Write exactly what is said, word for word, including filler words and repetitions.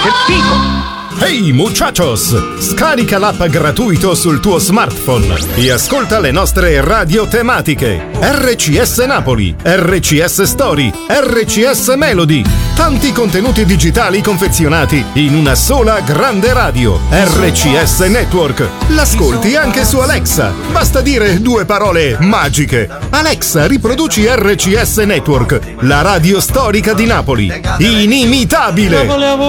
che figo! Hey muchachos! Scarica l'app gratuito sul tuo smartphone e ascolta le nostre radio tematiche. R C S Napoli, R C S Story, R C S Melody. Tanti contenuti digitali confezionati in una sola grande radio. R C S Network. L'ascolti anche su Alexa. Basta dire due parole magiche. Alexa, riproduci R C S Network, la radio storica di Napoli. Inimitabile!